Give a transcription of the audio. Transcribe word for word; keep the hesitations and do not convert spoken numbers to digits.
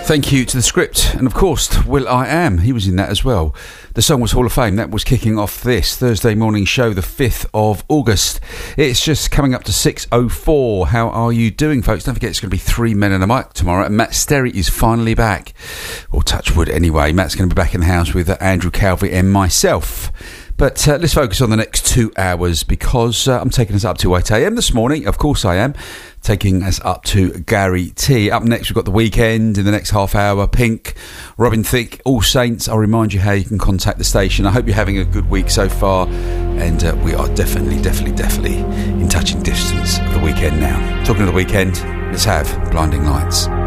Thank you to The Script, and of course Will I Am, he was in that as well. The song was Hall of Fame. That was kicking off this Thursday morning show, the fifth of August. It's just coming up to six oh four. How are you doing, folks? Don't forget, it's going to be Three Men and a Mic tomorrow, and Matt Sterry is finally back. Or touch wood anyway. Matt's going to be back in the house with uh, Andrew Calvi and myself. But uh, let's focus on the next two hours because uh, I'm taking us up to eight a.m. this morning. Of course I am. Taking us up to Gary T. Up next, we've got The Weekend in the next half hour. Pink, Robin Thicke, All Saints. I'll remind you how you can contact the station. I hope you're having a good week so far. And uh, we are definitely, definitely, definitely in touching distance of The Weekend now. Talking of The Weekend, let's have Blinding Lights.